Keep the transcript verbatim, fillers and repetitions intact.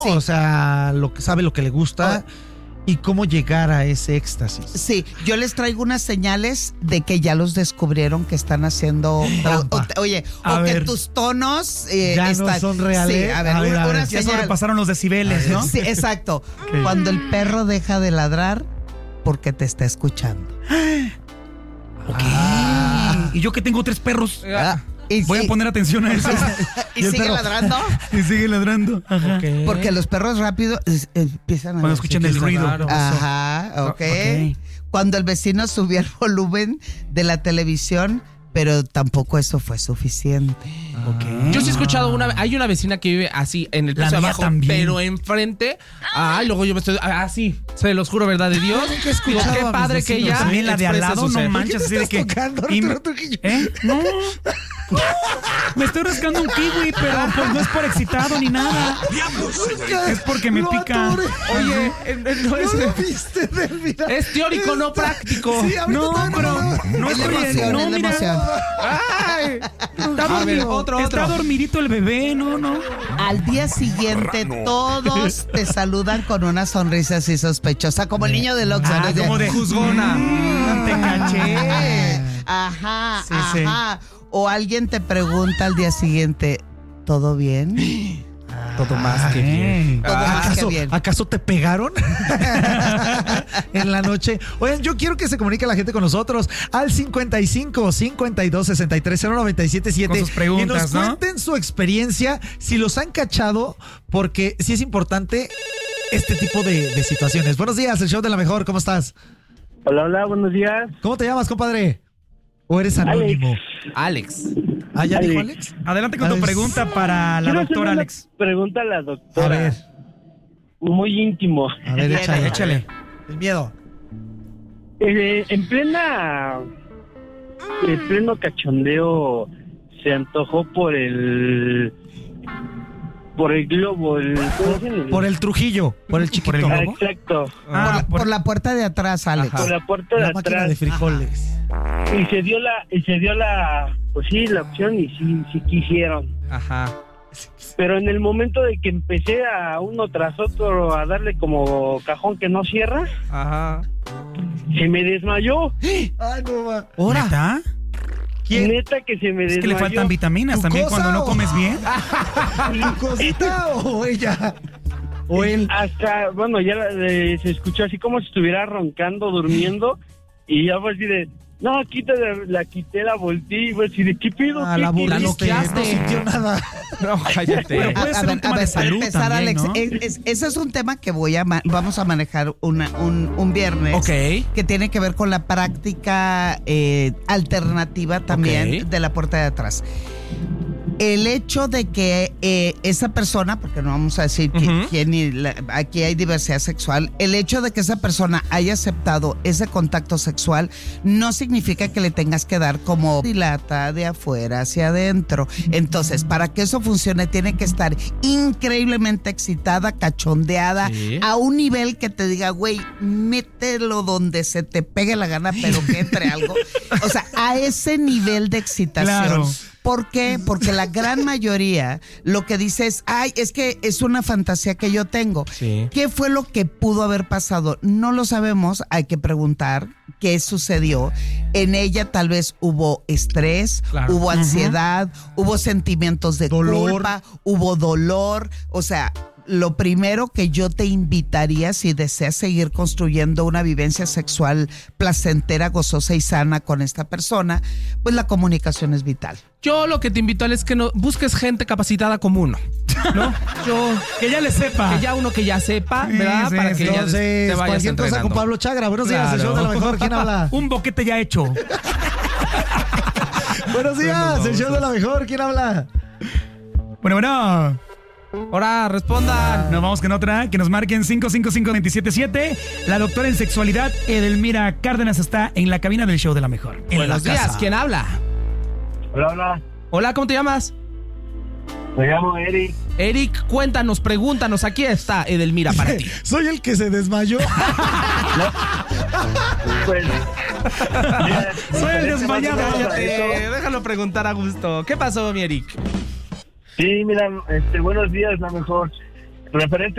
Sí. O sea, lo que sabe lo que le gusta. Oh. Y cómo llegar a ese éxtasis. Sí, yo les traigo unas señales de que ya los descubrieron que están haciendo. O, o, oye, A o ver. que tus tonos eh, Ya están, no son reales. Sí, a ver, A ver, una, a ver. una Ya señal. sobrepasaron los decibeles, ¿no? Sí, exacto. ¿Qué? Cuando el perro deja de ladrar porque te está escuchando. Ok. Ah. Y yo que tengo tres perros, Ah, y, voy y- a poner atención a eso. y Y el sigue perro. ladrando. Y sigue ladrando. Ajá. Ok. Porque los perros rápido es- empiezan a Cuando decir- escuchan el ruido. Claro. Ajá, ok. Ok. Cuando el vecino subió el volumen de la televisión, pero tampoco eso fue suficiente. Ok. Yo sí he escuchado una, hay una vecina que vive así en el La piso de mía abajo, también. pero enfrente. Ah, luego yo me estoy, ah, sí, se los juro, verdad de Dios. Nunca he escuchado Digo, qué a mis padre que vecinos. ella También la de al expresa lado, su no ser. manches, así de que. tocando, y me- Arturo Trujillo? ¿Eh? No. Me estoy rascando un kiwi, pero pues no es por excitado ni nada. Es porque me Lo pica. atoré. Oye, eh, eh, no es, ¿No lo viste, Delmira? es teórico, no Está- práctico. Sí, ahorita No, está- pero no Es la estoy emoción, no, es la mira. emoción. Ay, Está, A ver, dormido, otro, está otro. dormidito el bebé, no, no. Al día siguiente todos te saludan con una sonrisa así sospechosa, como el niño del Oxxo. Ah, ¿no? como de juzgona. Mm, te caché. Ajá, Sí, sí. ajá. O alguien te pregunta al día siguiente, ¿todo bien? Todo más que bien. Ay. Todo más que ¿Acaso, bien. ¿Acaso te pegaron en la noche? Oigan, yo quiero que se comunique la gente con nosotros al cincuenta y cinco, cincuenta y dos, sesenta y tres, cero noventa y siete siete Con sus preguntas, y nos ¿no? cuenten su experiencia, si los han cachado, porque sí es importante este tipo de, de situaciones. Buenos días, el show de la mejor, ¿cómo estás? Hola, hola, buenos días. ¿Cómo te llamas, compadre? ¿O eres anónimo? Alex. ¿Ah, ya dijo Alex. Alex? Adelante con tu Alex. pregunta para la Quiero doctora hacerle Alex. una pregunta a la A doctora. ver, Muy íntimo. a ver, échale. Échale. El miedo. Eh, en plena. En pleno cachondeo se antojó por el. Por el globo. El, ¿cómo dicen? El- Por el Trujillo, por el chiquito. ¿Por el Ah, globo? exacto. por, Ah, la, por- por la puerta de atrás, Alex. Por la puerta de La máquina atrás. de frijoles. Y se dio la. Y se dio la. Pues sí, la opción y sí, sí quisieron. Ajá. Pero en el momento de que empecé a uno tras otro a darle como cajón que no cierra, Ajá. se me desmayó. Ay, no va. ¿Ahora? ¿Neta? ¿Quién? Neta que se me Es que desmayó. le faltan vitaminas ¿Tu también cosa cuando no o- comes bien. ¿Tu cosita o ella? O él. Hasta, bueno, ya eh, se escuchó así como si estuviera roncando, durmiendo, y ya fue así de, no, quítale, la quité, la volteé, y fue así de, ¿qué pido? Ah, ¿Qué, la qué? aburriste, noqueaste. no sintió nada. No, cállate. Pero puede A- a ser ver, un tema a ver, de para salud empezar, también, Alex, ¿no? es- es- ese es un tema que voy a ma- vamos a manejar una- un, un viernes. Ok. Que tiene que ver con la práctica eh, alternativa también Ok. de la puerta de atrás. El hecho de que eh, esa persona, porque no vamos a decir qui- Ujú. quién, ni la- aquí hay diversidad sexual, el hecho de que esa persona haya aceptado ese contacto sexual no significa que le tengas que dar como dilata de afuera hacia adentro. Entonces, para que eso funcione, tiene que estar increíblemente excitada, cachondeada, Sí. a un nivel que te diga, güey, mételo donde se te pegue la gana, pero que entre algo. O sea, a ese nivel de excitación. Claro. ¿Por qué? Porque la gran mayoría lo que dice es, ay, es que es una fantasía que yo tengo. Sí. ¿Qué fue lo que pudo haber pasado? No lo sabemos, hay que preguntar qué sucedió. En ella tal vez hubo estrés, Claro. hubo ansiedad, hubo sentimientos de Dolor. culpa, hubo dolor, o sea... Lo primero que yo te invitaría, si deseas seguir construyendo una vivencia sexual placentera, gozosa y sana con esta persona, pues la comunicación es vital. Yo lo que te invito Alex, es que no busques gente capacitada como uno, ¿no? Yo Que ya le sepa. que ya uno que ya sepa, ¿verdad? Sí, Para sí, que ya Entonces, te vayas cualquier cosa entrenando. con Pablo Chagra. Buenos días, el Claro. show de la mejor. ¿Quién habla? Un boquete ya hecho. Buenos días, el show de la mejor. ¿Quién habla? Bueno, bueno. Ahora respondan. Nos vamos con otra, que nos marquen cinco cinco cinco, dos siete siete. La doctora en sexualidad, Edelmira Cárdenas, está en la cabina del show de la mejor. En Buenos la días, casa. ¿quién habla? Hola, hola, Hola, ¿cómo te llamas? me llamo Eric. Eric, cuéntanos, pregúntanos, aquí está Edelmira para ti. Soy el que se desmayó. Pues, Soy el desmayado. Cállate, déjalo preguntar a gusto. ¿Qué pasó, mi Eric? sí, mira, este, buenos días, la mejor. Referente